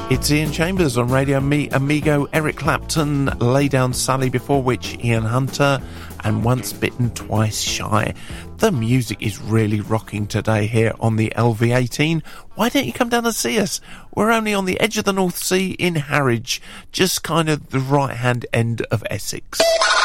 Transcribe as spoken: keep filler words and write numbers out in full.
It's Ian Chambers on Radio Me Amigo, Eric Clapton, Lay Down Sally, before which Ian Hunter, and Once Bitten, Twice Shy. The music is really rocking today here on the L V eighteen. Why don't you come down and see us? We're only on the edge of the North Sea in Harwich, just kind of the right-hand end of Essex.